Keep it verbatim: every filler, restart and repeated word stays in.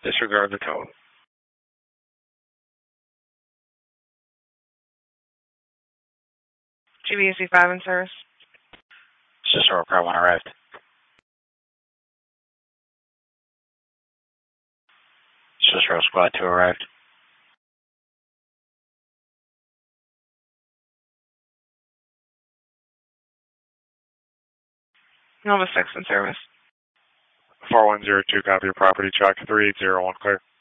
Disregard the tone. G B S C five in service. Sister Car one arrived. Sister Squad two arrived. Nova six in service. four one zero two, copy your property, track three eight zero one, clear.